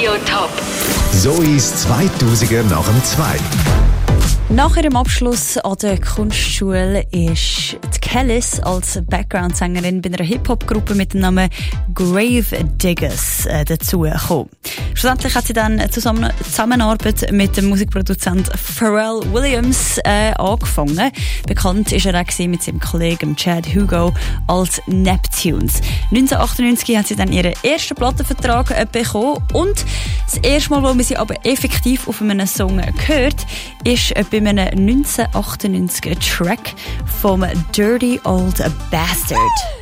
Radio Top. Zois 2000er nach dem 2. Nach ihrem Abschluss an der Kunstschule ist die Kellis als Background-Sängerin bei einer Hip-Hop-Gruppe mit dem Namen Grave Diggers dazugekommen. Schlussendlich hat sie dann Zusammenarbeit mit dem Musikproduzent Pharrell Williams angefangen. Bekannt ist er auch mit seinem Kollegen Chad Hugo als Neptunes. 1998 hat sie dann ihren ersten Plattenvertrag bekommen und das erste Mal, wo man sie aber effektiv auf einem Song hört, ist bei einem 1998 Track vom Dirty Old Bastard.